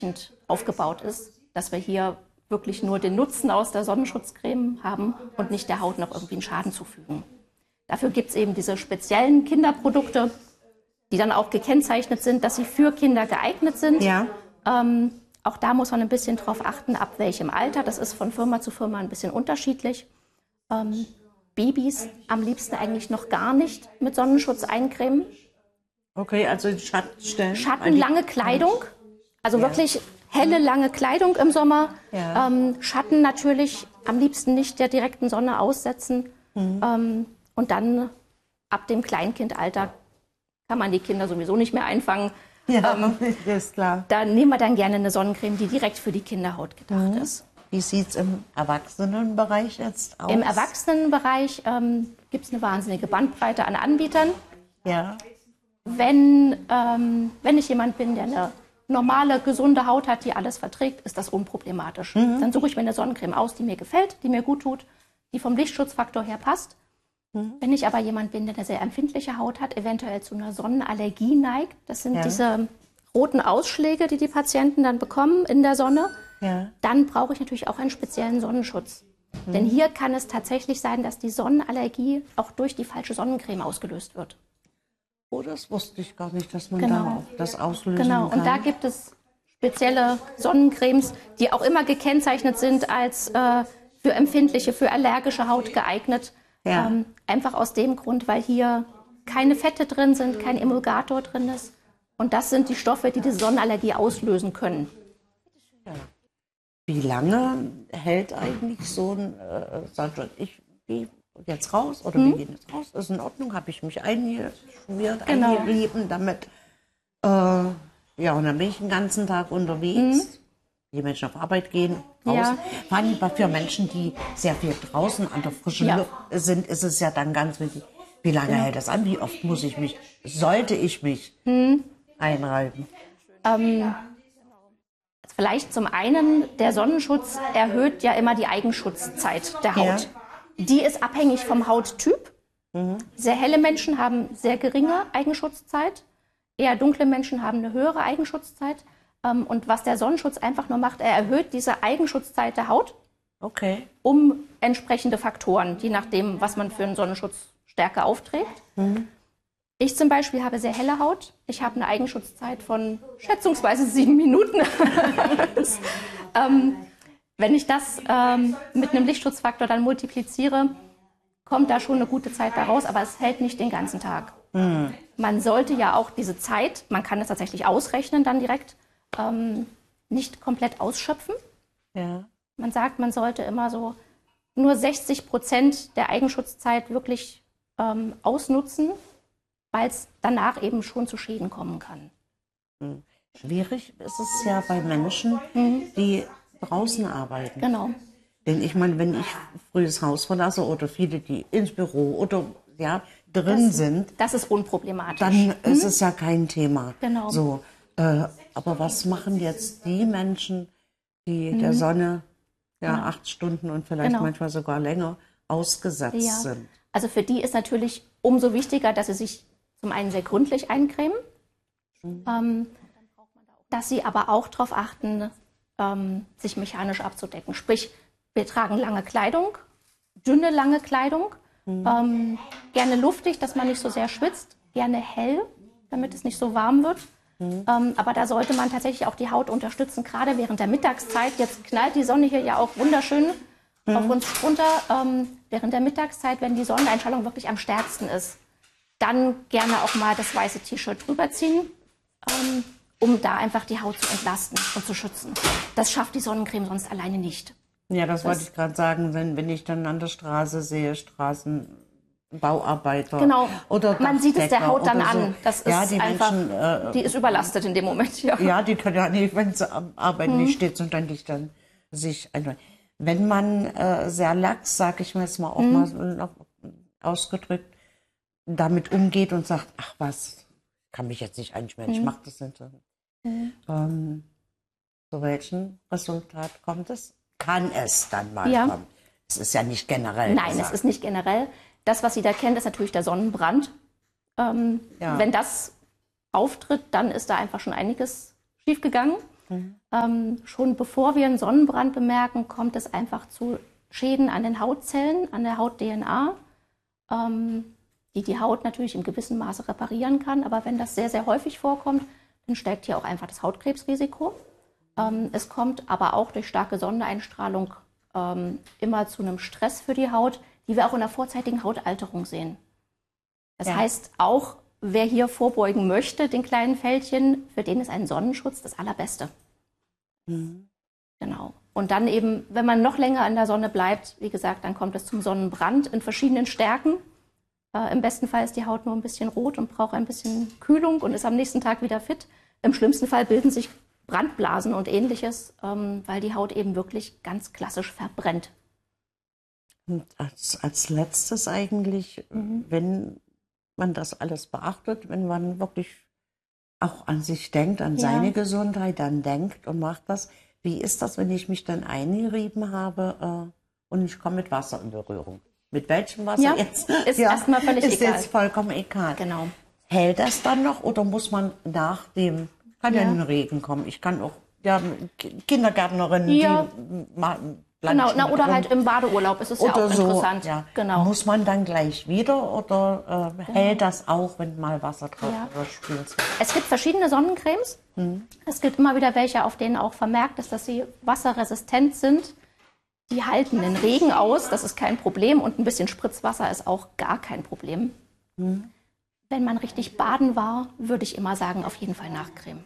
aufgebaut ist, dass wir hier wirklich nur den Nutzen aus der Sonnenschutzcreme haben und nicht der Haut noch irgendwie einen Schaden zufügen. Dafür gibt es eben diese speziellen Kinderprodukte, die dann auch gekennzeichnet sind, dass sie für Kinder geeignet sind. Ja. Auch da muss man ein bisschen drauf achten, ab welchem Alter. Das ist von Firma zu Firma ein bisschen unterschiedlich. Babys am liebsten eigentlich noch gar nicht mit Sonnenschutz eincremen. Okay, also in Schatten stellen. Schattenlange Kleidung, also wirklich helle, lange Kleidung im Sommer. Ja. Schatten natürlich am liebsten nicht der direkten Sonne aussetzen. Und dann ab dem Kleinkindalter kann man die Kinder sowieso nicht mehr einfangen. Ja, ist klar. Da nehmen wir dann gerne eine Sonnencreme, die direkt für die Kinderhaut gedacht ist. Wie sieht es im Erwachsenenbereich jetzt aus? Im Erwachsenenbereich gibt es eine wahnsinnige Bandbreite an Anbietern. Ja. Wenn ich jemand bin, der eine normale, gesunde Haut hat, die alles verträgt, ist das unproblematisch. Dann suche ich mir eine Sonnencreme aus, die mir gefällt, die mir gut tut, die vom Lichtschutzfaktor her passt. Wenn ich aber jemand bin, der eine sehr empfindliche Haut hat, eventuell zu einer Sonnenallergie neigt, das sind diese roten Ausschläge, die die Patienten dann bekommen in der Sonne, dann brauche ich natürlich auch einen speziellen Sonnenschutz. Denn hier kann es tatsächlich sein, dass die Sonnenallergie auch durch die falsche Sonnencreme ausgelöst wird. Oh, das wusste ich gar nicht, dass man da auch das auslösen kann. Genau, und da gibt es spezielle Sonnencremes, die auch immer gekennzeichnet sind als für empfindliche, für allergische Haut geeignet. Ja. Einfach aus dem Grund, weil hier keine Fette drin sind, kein Emulgator drin ist. Und das sind die Stoffe, die die Sonnenallergie auslösen können. Ja. Wie lange hält eigentlich so ein, ich gehe jetzt raus oder wir gehen jetzt raus, ist in Ordnung, habe ich mich eingeschmiert, eingerieben damit. Und dann bin ich den ganzen Tag unterwegs. Die Menschen auf Arbeit gehen, raus. Vor allem für Menschen, die sehr viel draußen an der frischen Luft sind, ist es ja dann ganz wichtig, wie lange hält das an, wie oft sollte ich mich einreiben? Vielleicht zum einen, der Sonnenschutz erhöht ja immer die Eigenschutzzeit der Haut. Ja. Die ist abhängig vom Hauttyp. Sehr helle Menschen haben sehr geringe Eigenschutzzeit. Eher dunkle Menschen haben eine höhere Eigenschutzzeit. Und was der Sonnenschutz einfach nur macht, er erhöht diese Eigenschutzzeit der Haut um entsprechende Faktoren, je nachdem, was man für einen Sonnenschutz stärker aufträgt. Ich zum Beispiel habe sehr helle Haut. Ich habe eine Eigenschutzzeit von schätzungsweise 7 Minuten. Wenn ich das mit einem Lichtschutzfaktor dann multipliziere, kommt da schon eine gute Zeit daraus, aber es hält nicht den ganzen Tag. Man sollte ja auch diese Zeit, man kann es tatsächlich ausrechnen dann direkt, nicht komplett ausschöpfen. Ja. Man sagt, man sollte immer so nur 60% der Eigenschutzzeit wirklich ausnutzen, weil es danach eben schon zu Schäden kommen kann. Schwierig ist es ja bei Menschen, die draußen arbeiten. Genau. Denn ich meine, wenn ich früh das Haus verlasse oder viele, die ins Büro oder drin sind, das ist unproblematisch. Dann ist es ja kein Thema. Genau. So, aber was machen jetzt die Menschen, die der Sonne 8 Stunden und vielleicht manchmal sogar länger ausgesetzt sind? Also für die ist natürlich umso wichtiger, dass sie sich zum einen sehr gründlich eincremen, dass sie aber auch darauf achten, sich mechanisch abzudecken. Sprich, wir tragen lange Kleidung, dünne, lange Kleidung, gerne luftig, dass man nicht so sehr schwitzt, gerne hell, damit es nicht so warm wird. Aber da sollte man tatsächlich auch die Haut unterstützen, gerade während der Mittagszeit. Jetzt knallt die Sonne hier ja auch wunderschön auf uns runter. Während der Mittagszeit, wenn die Sonneneinstrahlung wirklich am stärksten ist, dann gerne auch mal das weiße T-Shirt drüber ziehen, um da einfach die Haut zu entlasten und zu schützen. Das schafft die Sonnencreme sonst alleine nicht. Ja, das wollte ich gerade sagen, wenn ich dann an der Straße sehe, Straßenbauarbeiter. Genau, oder man sieht es der Haut dann so. an. Das ist die einfach, Menschen, die ist überlastet in dem Moment. Ja, die können ja nicht, wenn sie am Arbeiten nicht steht, sondern dich dann sich einfach. Wenn man sehr lax, sage ich mir jetzt mal auch mal ausgedrückt, damit umgeht und sagt, ach was, kann mich jetzt nicht einschmieren, ich mache das nicht so. Zu welchem Resultat kommt es? Kann es dann mal kommen? Es ist ja nicht generell. Nein, es ist nicht generell. Das, was Sie da kennen, ist natürlich der Sonnenbrand. Wenn das auftritt, dann ist da einfach schon einiges schiefgegangen. Schon bevor wir einen Sonnenbrand bemerken, kommt es einfach zu Schäden an den Hautzellen, an der Haut-DNA, die die Haut natürlich in gewissem Maße reparieren kann. Aber wenn das sehr, sehr häufig vorkommt, dann steigt hier auch einfach das Hautkrebsrisiko. Es kommt aber auch durch starke Sonneneinstrahlung immer zu einem Stress für die Haut, die wir auch in der vorzeitigen Hautalterung sehen. Das heißt, auch wer hier vorbeugen möchte, den kleinen Fältchen, für den ist ein Sonnenschutz das Allerbeste. Genau. Und dann eben, wenn man noch länger in der Sonne bleibt, wie gesagt, dann kommt es zum Sonnenbrand in verschiedenen Stärken. Im besten Fall ist die Haut nur ein bisschen rot und braucht ein bisschen Kühlung und ist am nächsten Tag wieder fit. Im schlimmsten Fall bilden sich Brandblasen und Ähnliches, weil die Haut eben wirklich ganz klassisch verbrennt. Und als letztes eigentlich, wenn man das alles beachtet, wenn man wirklich auch an sich denkt, an seine Gesundheit, dann denkt und macht das. Wie ist das, wenn ich mich dann eingerieben habe und ich komme mit Wasser in Berührung? Mit welchem Wasser jetzt? Ist erstmal völlig egal. Ist jetzt vollkommen egal. Genau. Hält das dann noch oder muss man nach dem, kann ja in den Regen kommen, ich kann auch, Kindergärtnerinnen, die genau, oder halt im Badeurlaub ist es ja auch interessant. Ja. Genau. Muss man dann gleich wieder oder hält das auch, wenn mal Wasser drauf überspült? Es gibt verschiedene Sonnencremes. Es gibt immer wieder welche, auf denen auch vermerkt ist, dass sie wasserresistent sind. Die halten den Regen aus, das ist kein Problem. Und ein bisschen Spritzwasser ist auch gar kein Problem. Wenn man richtig baden war, würde ich immer sagen, auf jeden Fall nachcremen.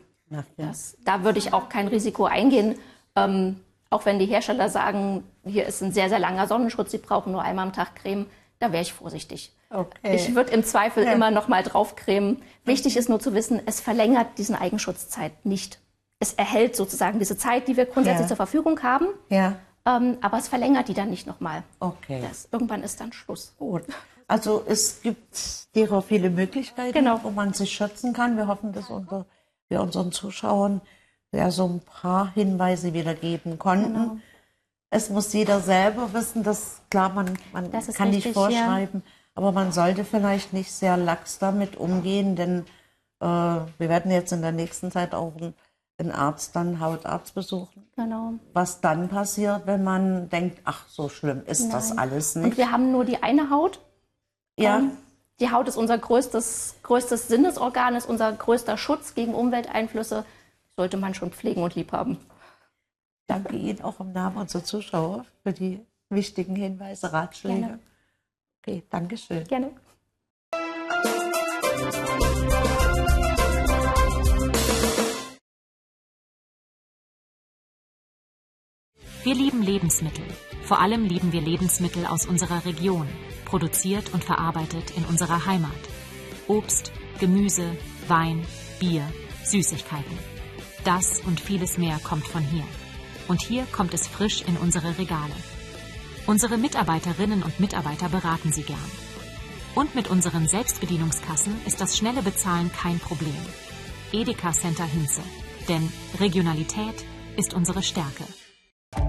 Da würde ich auch kein Risiko eingehen. Auch wenn die Hersteller sagen, hier ist ein sehr, sehr langer Sonnenschutz, Sie brauchen nur einmal am Tag Creme, da wäre ich vorsichtig. Okay. Ich würde im Zweifel immer noch mal drauf cremen. Wichtig ist nur zu wissen, es verlängert diesen Eigenschutzzeit nicht. Es erhält sozusagen diese Zeit, die wir grundsätzlich zur Verfügung haben, aber es verlängert die dann nicht noch mal. Okay. Irgendwann ist dann Schluss. Gut. Also es gibt derer viele Möglichkeiten, wo man sich schützen kann. Wir hoffen, dass wir unseren Zuschauern so ein paar Hinweise wiedergeben konnten. Genau. Es muss jeder selber wissen, dass klar, man kann nicht vorschreiben, aber man sollte vielleicht nicht sehr lax damit umgehen, denn wir werden jetzt in der nächsten Zeit auch einen Arzt, dann Hautarzt besuchen. Genau. Was dann passiert, wenn man denkt, ach, so schlimm ist das alles nicht. Und wir haben nur die eine Haut. Ja. Die Haut ist unser größtes Sinnesorgan, ist unser größter Schutz gegen Umwelteinflüsse. Sollte man schon pflegen und lieb haben. Danke Ihnen auch im Namen unserer Zuschauer für die wichtigen Hinweise, Ratschläge. Gerne. Okay, danke schön. Gerne. Wir lieben Lebensmittel. Vor allem lieben wir Lebensmittel aus unserer Region, produziert und verarbeitet in unserer Heimat. Obst, Gemüse, Wein, Bier, Süßigkeiten. Das und vieles mehr kommt von hier. Und hier kommt es frisch in unsere Regale. Unsere Mitarbeiterinnen und Mitarbeiter beraten Sie gern. Und mit unseren Selbstbedienungskassen ist das schnelle Bezahlen kein Problem. Edeka Center Hinze. Denn Regionalität ist unsere Stärke.